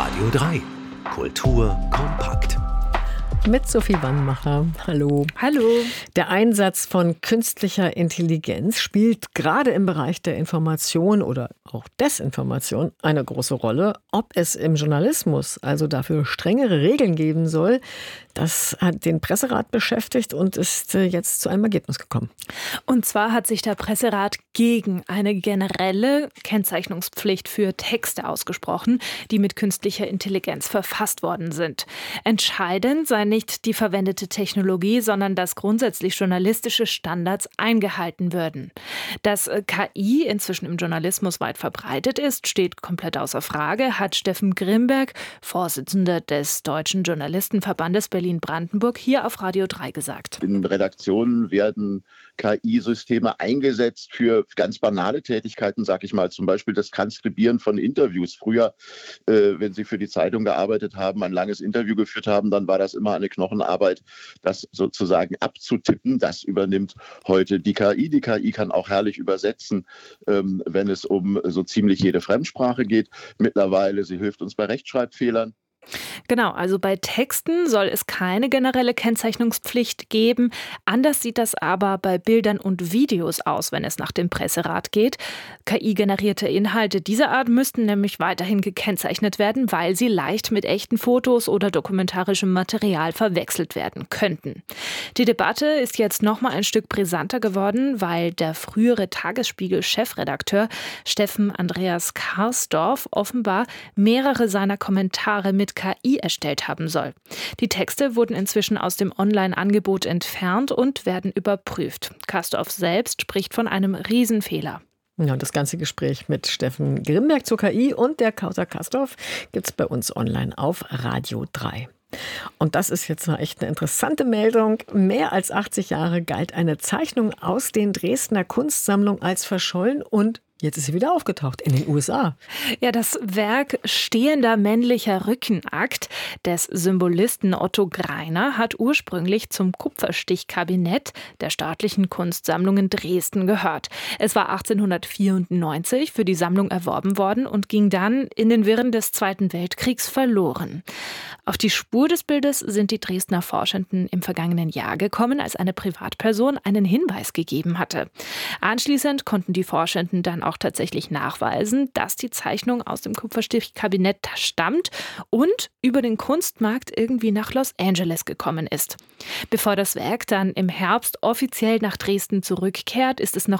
Radio 3. Kultur kompakt. Mit Sophie Wannmacher. Hallo. Hallo. Der Einsatz von künstlicher Intelligenz spielt gerade im Bereich der Information oder auch Desinformation eine große Rolle. Ob es im Journalismus also dafür strengere Regeln geben soll, das hat den Presserat beschäftigt und ist jetzt zu einem Ergebnis gekommen. Und zwar hat sich der Presserat gegen eine generelle Kennzeichnungspflicht für Texte ausgesprochen, die mit künstlicher Intelligenz verfasst worden sind. Entscheidend sei nicht die verwendete Technologie, sondern dass grundsätzlich journalistische Standards eingehalten würden. Dass KI inzwischen im Journalismus weit verbreitet ist, steht komplett außer Frage, hat Steffen Grimberg, Vorsitzender des Deutschen Journalistenverbandes Berlin-Brandenburg, hier auf Radio 3 gesagt. In Redaktionen werden KI-Systeme eingesetzt für ganz banale Tätigkeiten, sag ich mal, zum Beispiel das Transkribieren von Interviews. Früher, wenn Sie für die Zeitung gearbeitet haben, ein langes Interview geführt haben, dann war das immer eine Knochenarbeit, das sozusagen abzutippen. Das übernimmt heute die KI. Die KI kann auch herrlich übersetzen, wenn es um so ziemlich jede Fremdsprache geht. Mittlerweile, sie hilft uns bei Rechtschreibfehlern. Genau, also bei Texten soll es keine generelle Kennzeichnungspflicht geben. Anders sieht das aber bei Bildern und Videos aus, wenn es nach dem Presserat geht. KI-generierte Inhalte dieser Art müssten nämlich weiterhin gekennzeichnet werden, weil sie leicht mit echten Fotos oder dokumentarischem Material verwechselt werden könnten. Die Debatte ist jetzt noch mal ein Stück brisanter geworden, weil der frühere Tagesspiegel-Chefredakteur Steffen Andreas Karsdorf offenbar mehrere seiner Kommentare mit KI erstellt haben soll. Die Texte wurden inzwischen aus dem Online-Angebot entfernt und werden überprüft. Karsdorf selbst spricht von einem Riesenfehler. Ja, das ganze Gespräch mit Steffen Grimberg zur KI und der Causa Karsdorf gibt es bei uns online auf Radio 3. Und das ist jetzt echt eine interessante Meldung. Mehr als 80 Jahre galt eine Zeichnung aus den Dresdner Kunstsammlungen als verschollen und jetzt ist sie wieder aufgetaucht in den USA. Ja, das Werk Stehender männlicher Rückenakt des Symbolisten Otto Greiner hat ursprünglich zum Kupferstichkabinett der Staatlichen Kunstsammlung in Dresden gehört. Es war 1894 für die Sammlung erworben worden und ging dann in den Wirren des Zweiten Weltkriegs verloren. Auf die Spur des Bildes sind die Dresdner Forschenden im vergangenen Jahr gekommen, als eine Privatperson einen Hinweis gegeben hatte. Anschließend konnten die Forschenden dann auch tatsächlich nachweisen, dass die Zeichnung aus dem Kupferstichkabinett stammt und über den Kunstmarkt irgendwie nach Los Angeles gekommen ist. Bevor das Werk dann im Herbst offiziell nach Dresden zurückkehrt, ist es noch